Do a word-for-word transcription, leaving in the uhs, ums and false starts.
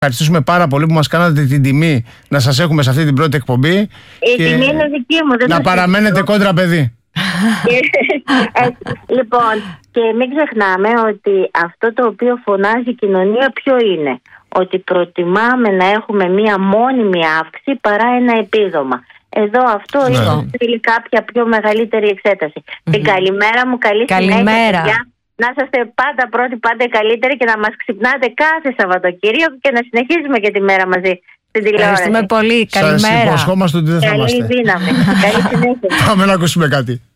Ευχαριστούμε πάρα πολύ που μας κάνατε την τιμή να σας έχουμε σε αυτή την πρώτη εκπομπή. Η και τιμή είναι δική μου. Δεν να παραμένετε σκεφτώ. Κόντρα παιδί. Λοιπόν, και μην ξεχνάμε ότι αυτό το οποίο φωνάζει η κοινωνία ποιο είναι? Ότι προτιμάμε να έχουμε μία μόνιμη αύξηση παρά ένα επίδομα. Εδώ αυτό ναι. είναι θέλει κάποια πιο μεγαλύτερη εξέταση. Mm-hmm. Την καλημέρα μου, καλή καλημέρα. συνέχεια. Να είσαστε πάντα πρώτοι, πάντα καλύτεροι και να μας ξυπνάτε κάθε Σαββατοκύριακο και να συνεχίζουμε και τη μέρα μαζί στην τηλεόραση. Ευχαριστούμε πολύ. Καλημέρα. Σας υποσχόμαστε ότι δεν θα είμαστε. Καλή δύναμη. Καλή συνέχεια. Πάμε να ακούσουμε κάτι.